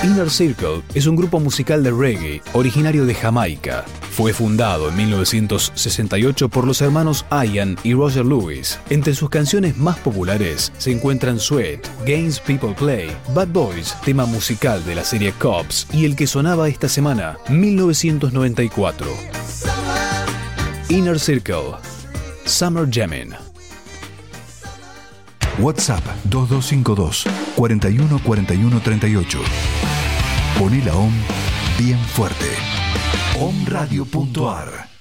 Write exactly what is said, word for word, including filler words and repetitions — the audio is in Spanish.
Inner Circle es un grupo musical de reggae originario de Jamaica. Fue fundado en mil novecientos sesenta y ocho por los hermanos Ian y Roger Lewis. Entre sus canciones más populares se encuentran Sweat, Games People Play, Bad Boys, tema musical de la serie Cops, y el que sonaba esta semana, mil novecientos noventa y cuatro. Inner Circle, Summer Jammin'. WhatsApp dos dos cinco dos, cuatro uno cuatro uno tres ocho. Poné la O M bien fuerte. omradio punto ar